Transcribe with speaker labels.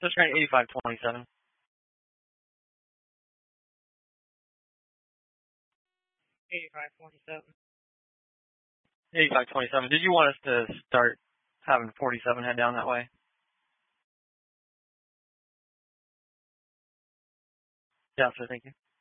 Speaker 1: Just trying 8527.
Speaker 2: 8527.
Speaker 1: 8527. Did you want us to start having 47 head down that way? Yeah, so thank you.